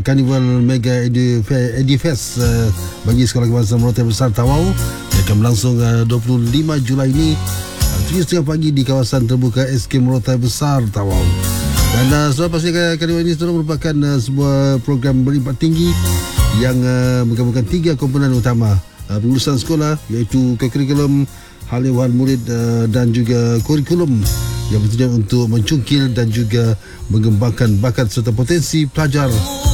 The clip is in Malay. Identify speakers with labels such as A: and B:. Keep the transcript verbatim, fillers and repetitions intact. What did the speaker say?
A: Karnival Mega Edu Edifest uh, bagi Sekolah Kebangsaan Merotai Besar Tawau yang akan berlangsung uh, dua puluh lima Julai ini uh, tujuh tiga puluh pagi di kawasan terbuka S K Merotai Besar Tawau. Dan uh, soal pasti karnival ini sebenarnya merupakan uh, sebuah program berimpak tinggi yang uh, menggabungkan tiga komponen utama uh, pengurusan sekolah, iaitu kurikulum, hal ehwal murid uh, dan juga kurikulum yang bertujuan untuk mencungkil dan juga mengembangkan bakat serta potensi pelajar